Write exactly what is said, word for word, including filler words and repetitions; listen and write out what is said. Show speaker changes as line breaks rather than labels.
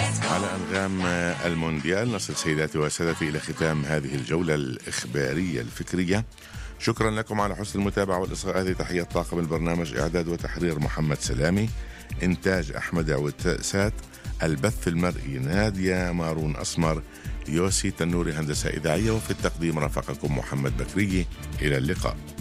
على أنغام المونديال نصل سيداتي وسادتي إلى ختام هذه الجولة الإخبارية الفكرية. شكرا لكم على حسن المتابعة والإصغاء. هذه تحية طاقم البرنامج، إعداد وتحرير محمد سلامي، إنتاج أحمد عوتسات، البث المرئي نادية مارون أسمر، يوسي تنوري هندسة إذاعية، وفي التقديم رافقكم محمد بكري. إلى اللقاء.